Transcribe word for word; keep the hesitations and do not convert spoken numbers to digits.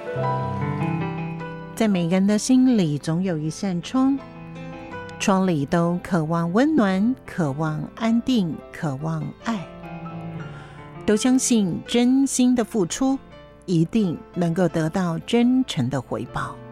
在每个人的心里总有一扇窗，窗里都渴望温暖，渴望安定，渴望爱，都相信真心的付出一定能够得到真诚的回报。